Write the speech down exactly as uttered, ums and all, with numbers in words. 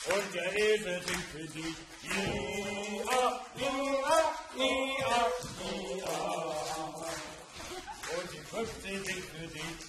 und der Esel singt für dich. Ia, ia, ia, ia. Und die fünfzehn singt für dich.